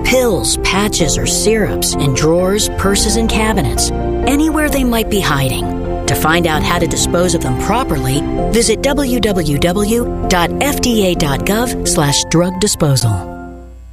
Pills, patches, or syrups in drawers, purses, and cabinets, anywhere they might be hiding. To find out how to dispose of them properly, visit www.fda.gov/drug disposal.